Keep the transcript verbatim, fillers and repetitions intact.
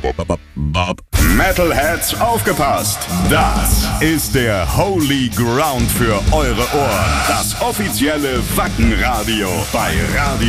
Metalheads, aufgepasst! Das ist der Holy Ground für eure Ohren. Das offizielle Wacken-Radio bei Radio